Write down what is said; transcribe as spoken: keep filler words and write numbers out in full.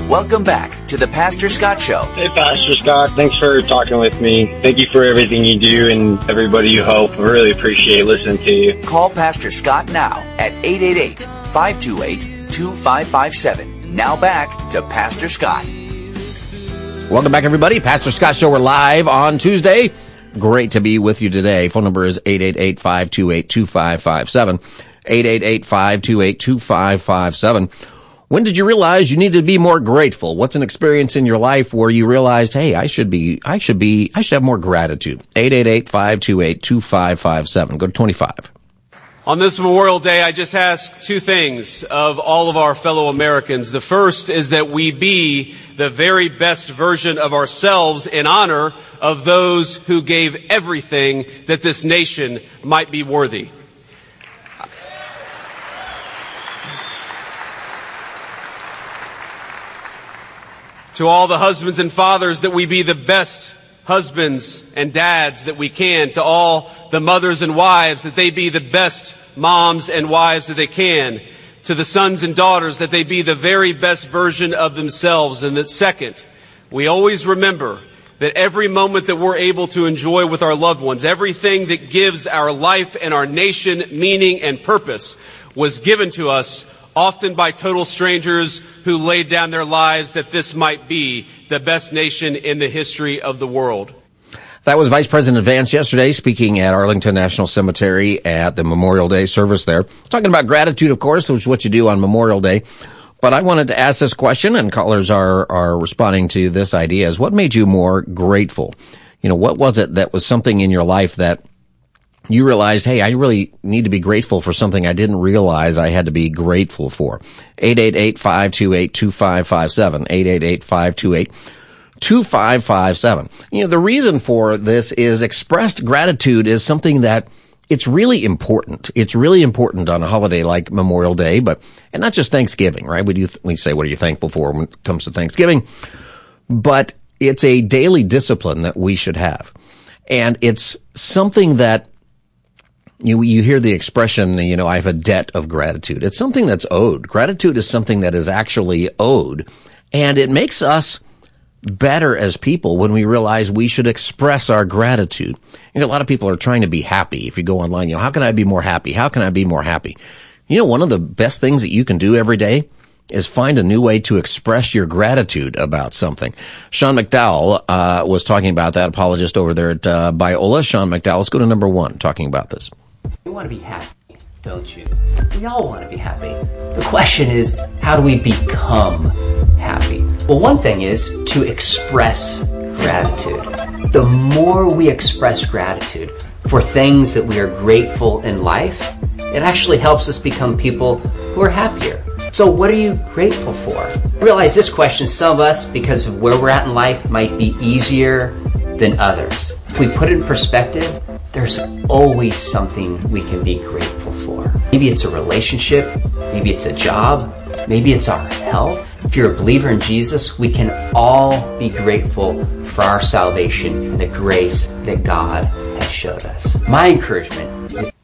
Welcome back to the Pastor Scott Show. Hey, Pastor Scott. Thanks for talking with me. Thank you for everything you do and everybody you help. I really appreciate listening to you. Call Pastor Scott now at eight eight eight, five two eight, two five five seven. Now back to Pastor Scott. Welcome back, everybody. Pastor Scott Show. We're live on Tuesday. Great to be with you today. Phone number is eight eight eight, five two eight, two five five seven. eight eight eight, five two eight, two five five seven. When did you realize you needed to be more grateful? What's an experience in your life where you realized, hey, I should be, I should be, I should have more gratitude? eight eight eight, five two eight, two five five seven. Go to twenty-five. On this Memorial Day, I just ask two things of all of our fellow Americans. The first is that we be the very best version of ourselves in honor of those who gave everything that this nation might be worthy. To all the husbands and fathers, that we be the best husbands and dads that we can. To all the mothers and wives, that they be the best moms and wives that they can. To the sons and daughters, that they be the very best version of themselves. And that second, we always remember that every moment that we're able to enjoy with our loved ones, everything that gives our life and our nation meaning and purpose, was given to us often by total strangers who laid down their lives that this might be the best nation in the history of the world. That was Vice President Vance yesterday speaking at Arlington National Cemetery at the Memorial Day service there. Talking about gratitude, of course, which is what you do on Memorial Day. But I wanted to ask this question, and callers are, are responding to this idea, is what made you more grateful? You know, what was it that was something in your life that you realized, hey, I really need to be grateful for something I didn't realize I had to be grateful for? eight eight eight, five two eight, two five five seven. eight eight eight, five two eight, two five five seven. You know, the reason for this is expressed gratitude is something that it's really important. It's really important on a holiday like Memorial Day, but, and not just Thanksgiving, right? We do, we say, what are you thankful for when it comes to Thanksgiving? But it's a daily discipline that we should have. And it's something that You you hear the expression, you know, I have a debt of gratitude. It's something that's owed. Gratitude is something that is actually owed. And it makes us better as people when we realize we should express our gratitude. You know, a lot of people are trying to be happy. If you go online, you know, how can I be more happy? How can I be more happy? You know, one of the best things that you can do every day is find a new way to express your gratitude about something. Sean McDowell uh was talking about that, apologist over there at uh, Biola. Sean McDowell, let's go to number one, talking about this. You want to be happy, don't you? We all want to be happy. The question is, how do we become happy? Well, one thing is to express gratitude. The more we express gratitude for things that we are grateful in life, it actually helps us become people who are happier. So what are you grateful for? I realize this question, some of us, because of where we're at in life, might be easier than others. If we put it in perspective, there's always something we can be grateful for. Maybe it's a relationship, maybe it's a job, maybe it's our health. If you're a believer in Jesus, we can all be grateful for our salvation and the grace that God has showed us. My encouragement is if